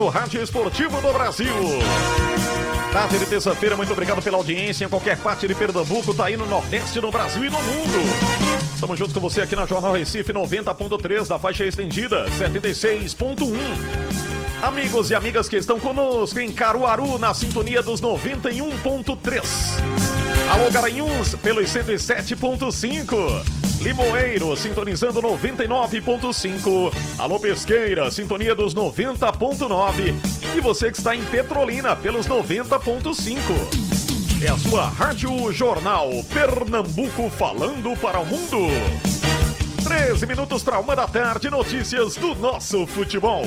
O Rádio Esportivo do Brasil. Tarde de terça-feira, muito obrigado pela audiência em qualquer parte de Pernambuco, tá aí no Nordeste, no Brasil e no mundo. Estamos juntos com você aqui na Jornal Recife 90.3, da faixa estendida 76.1. Amigos e amigas que estão conosco em Caruaru, na sintonia dos 91.3. Alô, Garanhuns, pelos 107.5. Limoeiro, sintonizando 99.5. Alô, Pesqueira, sintonia dos 90.9. E você que está em Petrolina, pelos 90.5. É a sua Rádio Jornal Pernambuco falando para o mundo. 13 minutos para 1 da tarde, notícias do nosso futebol.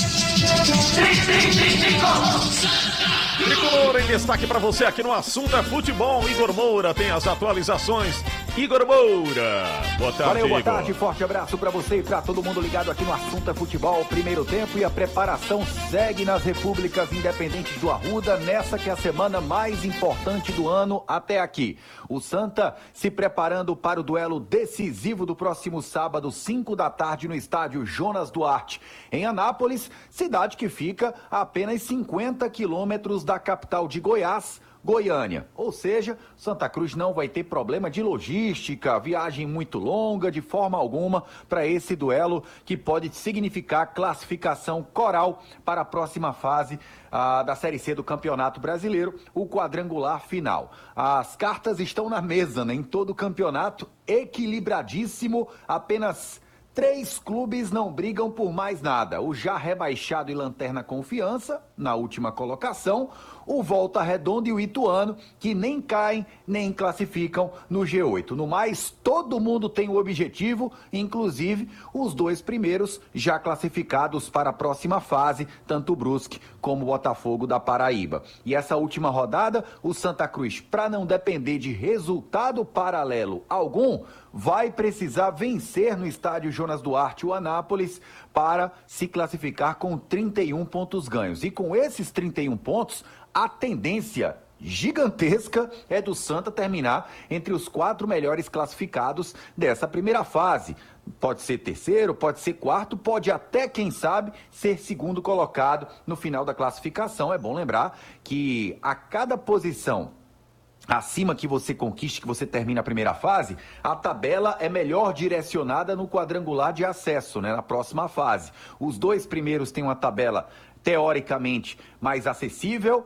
Tricolor em destaque para você aqui no Assunto é Futebol. Igor Moura tem as atualizações. Igor Moura, boa tarde. Valeu, boa Igor. tarde, forte abraço pra você e pra todo mundo ligado aqui no Assunto é Futebol. Primeiro tempo e a preparação segue nas repúblicas independentes do Arruda, nessa que é a semana mais importante do ano até aqui. O Santa se preparando para o duelo decisivo do próximo sábado, 5 da tarde, no estádio Jonas Duarte, em Anápolis, cidade que fica a apenas 50 quilômetros da capital de Goiás, Goiânia. Ou seja, Santa Cruz não vai ter problema de logística, viagem muito longa, de forma alguma, para esse duelo que pode significar classificação coral para a próxima fase da Série C do Campeonato Brasileiro, o quadrangular final. As cartas estão na mesa, né? Em todo o campeonato, equilibradíssimo, apenas 3 clubes não brigam por mais nada. O já rebaixado e Lanterna Confiança, na última colocação, o Volta Redonda e o Ituano, que nem caem, nem classificam no G8. No mais, todo mundo tem o objetivo, inclusive os 2 primeiros já classificados para a próxima fase, tanto o Brusque como o Botafogo da Paraíba. E essa última rodada, o Santa Cruz, para não depender de resultado paralelo algum, vai precisar vencer no estádio Jonas Duarte o Anápolis para se classificar com 31 pontos ganhos. E com esses 31 pontos, a tendência gigantesca é do Santa terminar entre os 4 melhores classificados dessa primeira fase. Pode ser terceiro, pode ser quarto, pode até, quem sabe, ser segundo colocado no final da classificação. É bom lembrar que a cada posição acima que você conquiste, que você termina a primeira fase, a tabela é melhor direcionada no quadrangular de acesso, né, na próxima fase. Os 2 primeiros têm uma tabela teoricamente mais acessível,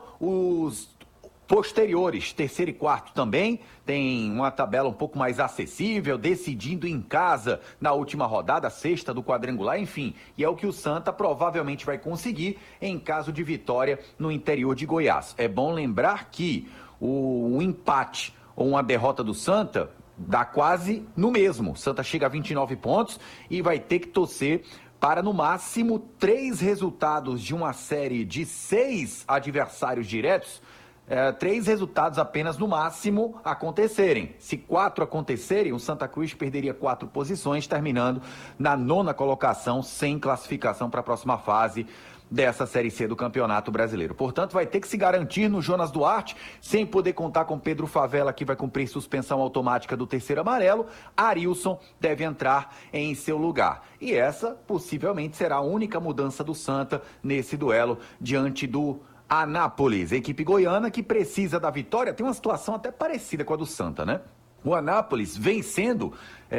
os posteriores, terceiro e quarto também, tem uma tabela um pouco mais acessível, decidindo em casa na última rodada, sexta do quadrangular, enfim. E é o que o Santa provavelmente vai conseguir em caso de vitória no interior de Goiás. É bom lembrar que o empate ou uma derrota do Santa dá quase no mesmo. O Santa chega a 29 pontos e vai ter que torcer para, no máximo, 3 resultados de uma série de 6 adversários diretos, 3 resultados apenas no máximo acontecerem. Se 4 acontecerem, o Santa Cruz perderia 4 posições, terminando na 9ª colocação, sem classificação para a próxima fase dessa Série C do Campeonato Brasileiro. Portanto, vai ter que se garantir no Jonas Duarte, sem poder contar com Pedro Favela, que vai cumprir suspensão automática do terceiro amarelo. Arilson deve entrar em seu lugar. E essa, possivelmente, será a única mudança do Santa nesse duelo diante do Anápolis. A equipe goiana que precisa da vitória, tem uma situação até parecida com a do Santa, né? O Anápolis, vencendo,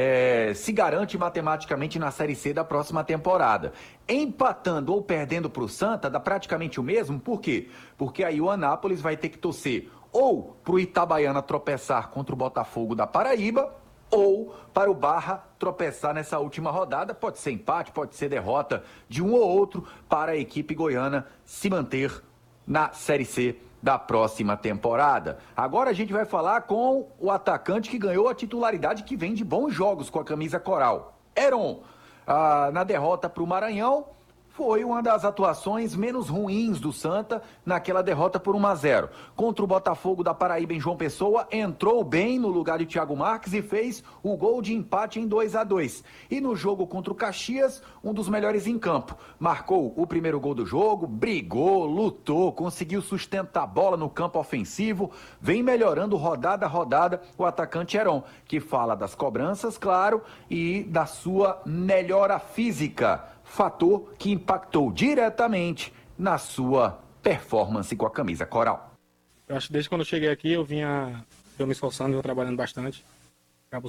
se garante matematicamente na Série C da próxima temporada. Empatando ou perdendo para o Santa, dá praticamente o mesmo. Por quê? Porque aí o Anápolis vai ter que torcer ou para o Itabaiana tropeçar contra o Botafogo da Paraíba, ou para o Barra tropeçar nessa última rodada. Pode ser empate, pode ser derrota de um ou outro, para a equipe goiana se manter na Série C da próxima temporada. Agora a gente vai falar com o atacante que ganhou a titularidade, que vem de bons jogos com a camisa coral. Heron, na derrota para o Maranhão, foi uma das atuações menos ruins do Santa naquela derrota por 1-0. Contra o Botafogo da Paraíba em João Pessoa, entrou bem no lugar de Thiago Marques e fez o gol de empate em 2-2. E no jogo contra o Caxias, um dos melhores em campo. Marcou o primeiro gol do jogo, brigou, lutou, conseguiu sustentar a bola no campo ofensivo, vem melhorando rodada a rodada o atacante Heron, que fala das cobranças, claro, e da sua melhora física. Fator que impactou diretamente na sua performance com a camisa coral. Eu acho que desde quando eu cheguei aqui eu me esforçando, eu trabalhando bastante.